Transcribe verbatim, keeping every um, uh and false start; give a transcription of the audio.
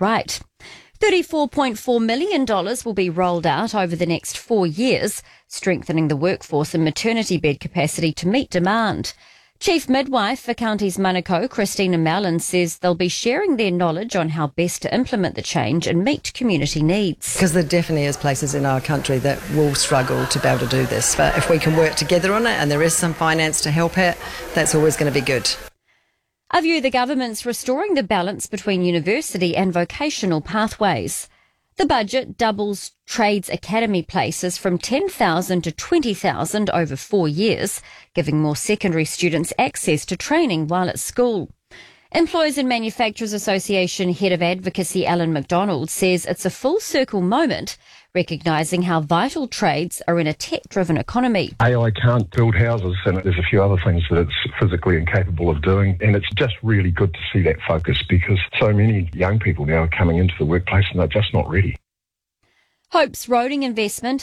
right. thirty-four point four million dollars will be rolled out over the next four years, strengthening the workforce and maternity bed capacity to meet demand. Chief Midwife for Counties Manukau, Christina Mallon, says they'll be sharing their knowledge on how best to implement the change and meet community needs. Because there definitely is places in our country that will struggle to be able to do this. But if we can work together on it and there is some finance to help it, that's always going to be good. I view the government's restoring the balance between university and vocational pathways. The budget doubles trades academy places from ten thousand to twenty thousand over four years, giving more secondary students access to training while at school. Employers and Manufacturers Association Head of Advocacy Alan McDonald says it's a full circle moment, recognising how vital trades are in a tech-driven economy. A I can't build houses, and there's a few other things that it's physically incapable of doing, and it's just really good to see that focus because so many young people now are coming into the workplace and they're just not ready. Hope's roading investment